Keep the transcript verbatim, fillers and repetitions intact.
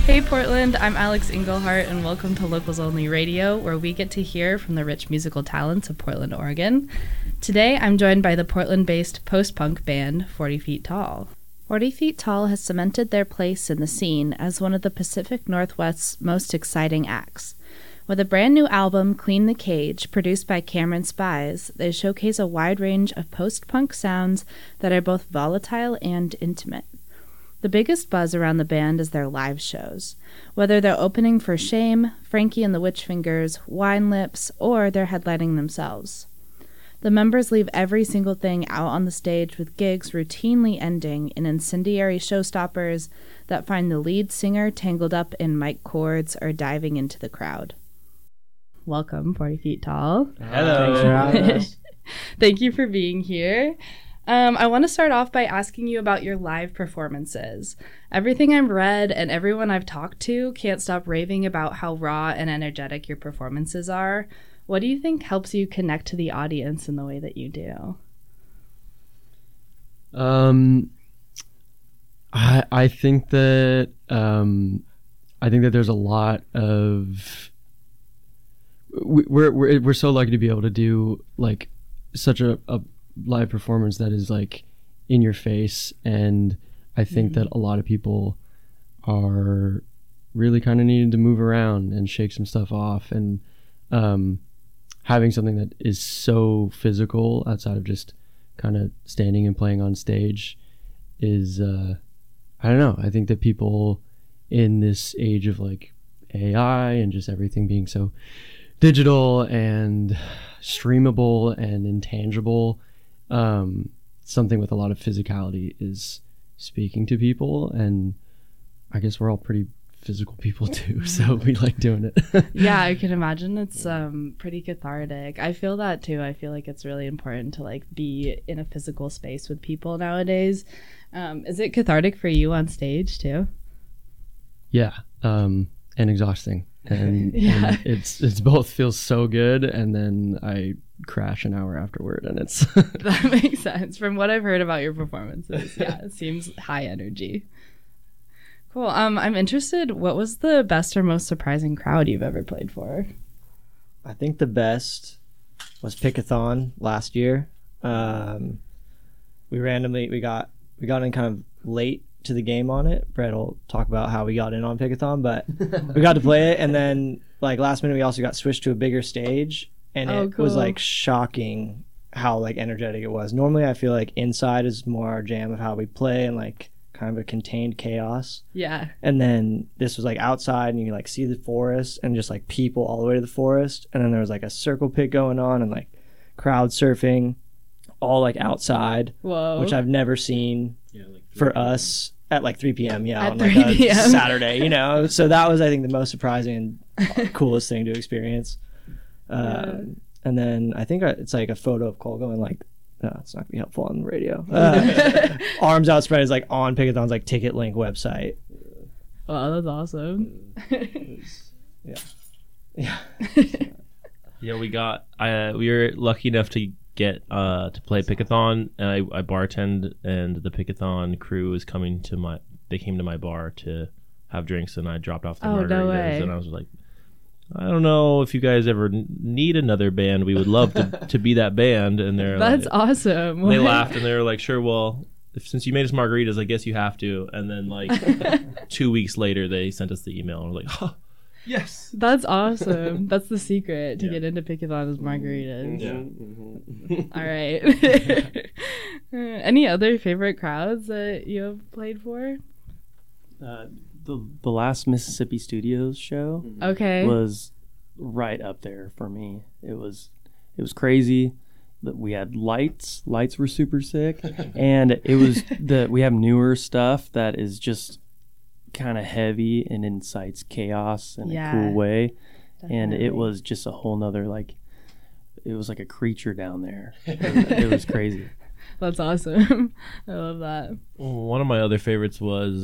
Hey Portland, I'm Alex Engelhart and welcome to Locals Only Radio, where we get to hear from the rich musical talents of Portland, Oregon. Today I'm joined by the Portland-based post-punk band forty feet tall. forty feet tall has cemented their place in the scene as one of the Pacific Northwest's most exciting acts. With a brand new album, Clean the Cage, produced by Cameron Spies, they showcase a wide range of post-punk sounds that are both volatile and intimate. The biggest buzz around the band is their live shows. Whether they're opening for Shame, Frankie and the Witchfingers, Wine Lips, or they're headlining themselves. The members leave every single thing out on the stage, with gigs routinely ending in incendiary showstoppers that find the lead singer tangled up in mic cords or diving into the crowd. Welcome, forty feet tall. Hello. Thanks for having us. Thank you for being here. Um, I want to start off by asking you about your live performances. Everything I've read and everyone I've talked to can't stop raving about how raw and energetic your performances are. What do you think helps you connect to the audience in the way that you do? Um, I I think that um, I think that there's a lot of we, we're we're we're so lucky to be able to do like such a, a live performance that is like in your face, and I think mm-hmm. that a lot of people are really kind of needing to move around and shake some stuff off, and um, having something that is so physical outside of just kind of standing and playing on stage is uh, I don't know. I think that people in this age of like A I and just everything being so digital and streamable and intangible, um, something with a lot of physicality is speaking to people, and I guess we're all pretty physical people too, so we like doing it. Yeah, I can imagine it's um pretty cathartic. I feel that too. I feel like it's really important to like be in a physical space with people nowadays. Um, is it cathartic for you on stage too? Yeah, um, and exhausting, and, yeah. and it's it's both feels so good, and then I crash an hour afterward, and it's that makes sense from what I've heard about your performances. Yeah, it seems high energy. Cool. Um, I'm interested, what was the best or most surprising crowd you've ever played for? I think the best was Pickathon last year. Um, we randomly we got we got in kind of late to the game on it. Brett will talk about how we got in on Pickathon, but we got to play it, and then like last minute we also got switched to a bigger stage, and oh, it cool. was like shocking how like energetic it was. Normally I feel like inside is more our jam of how we play and like kind of a contained chaos. Yeah. And then this was like outside, and you like see the forest and just like people all the way to the forest, and then there was like a circle pit going on and like crowd surfing all like outside. Whoa. Which I've never seen yeah, like for us at like three p.m. yeah at on like a three p.m. Saturday, you know. So that was I think the most surprising and coolest thing to experience. Um, yeah. And then I think it's like a photo of Cole going like, no, it's not gonna be helpful on the radio. Uh, arms outspread is like on Pickathon's like ticket link website. Wow, that's awesome. yeah, yeah, yeah. We got. I uh, we were lucky enough to get uh to play Pickathon, and I, I bartend, and the Pickathon crew was coming to my. They came to my bar to have drinks, and I dropped off the oh, margaritas, no way. and I was like, I don't know if you guys ever need another band. We would love to, to be that band. And they're that's like, awesome. They laughed, and they were like, sure, well, if, since you made us margaritas, I guess you have to. And then like two weeks later, they sent us the email, and we're like, oh, yes. That's awesome. That's the secret to yeah. get into Pickathon is margaritas. Yeah. Mm-hmm. All right. Any other favorite crowds that you have played for? Uh, the the last Mississippi Studios show okay. was right up there for me. It was it was crazy. That we had lights. Lights were super sick, and it was the we have newer stuff that is just kind of heavy and incites chaos in yeah, a cool way. definitely. And it was just a whole nother like it was like a creature down there. It, it was crazy. That's awesome. I love that. One of my other favorites was